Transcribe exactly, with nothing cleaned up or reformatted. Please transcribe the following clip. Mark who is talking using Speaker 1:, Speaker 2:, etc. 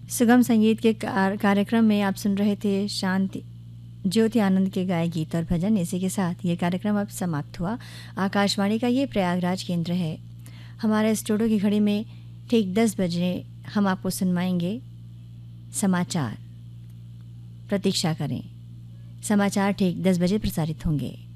Speaker 1: सुगम संगीत के कार- कार्यक्रम में आप सुन रहे थे शांति ज्योति आनंद के गाए गीत और भजन। इसी के साथ ये कार्यक्रम अब समाप्त हुआ। आकाशवाणी का ये प्रयागराज केंद्र है। हमारे स्टूडियो की घड़ी में ठीक दस बजे हम आपको सुनवाएंगे समाचार। प्रतीक्षा करें, समाचार ठीक दस बजे प्रसारित होंगे।